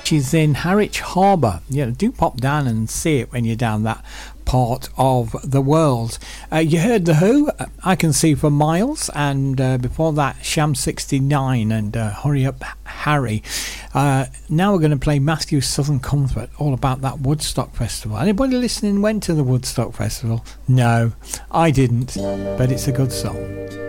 which is in Harwich Harbour. Do pop down and see it when you're down that part of the world. You heard The Who, I Can See for Miles, and before that Sham 69 and Hurry Up Harry. Now we're going to play Matthew Southern Comfort, all about that Woodstock Festival. Anybody listening went to the Woodstock Festival? No, I didn't, but it's a good song.